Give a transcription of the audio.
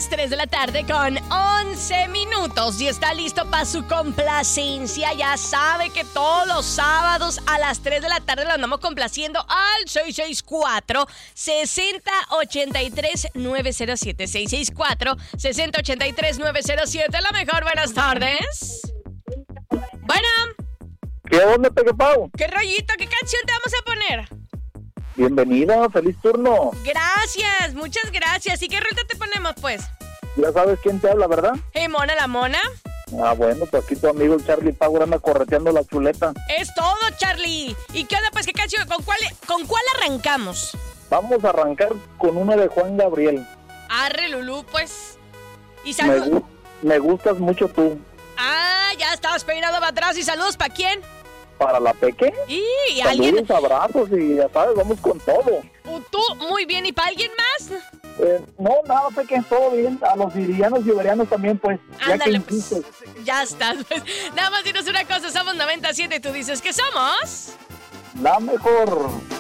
las 3 de la tarde con 11 minutos y está listo para su complacencia. Ya sabe que todos los sábados a las 3 de la tarde lo andamos complaciendo al 664-6083-907. 664-6083-907. La mejor, buenas tardes. Bueno. ¿Qué onda, Pequepau? ¿Qué rollito? ¿Qué canción te vamos a poner? Bienvenida, feliz turno. Gracias, muchas gracias. ¿Y qué rolita te ponemos, pues? Ya sabes quién te habla, ¿verdad? Mona la Mona. Ah, bueno, pues aquí tu amigo el Charlie Power anda correteando la chuleta. Es todo, Charlie. ¿Y qué onda, pues, qué canción? ¿Con cuál arrancamos? Vamos a arrancar con una de Juan Gabriel. Arre, Lulú, pues. Y me gustas mucho tú. Ah, ya estabas peinado para atrás. ¿Y saludos para quién? Para la Peque. Y alguien. Abrazos y ya sabes, vamos con todo. Tú, muy bien. ¿Y para alguien más? No, nada, Peque, todo bien. A los virianos y iberianos también, pues. Ándale, pues. Ya estás, pues. Nada más dinos una cosa, somos 97 y tú dices que somos... la mejor.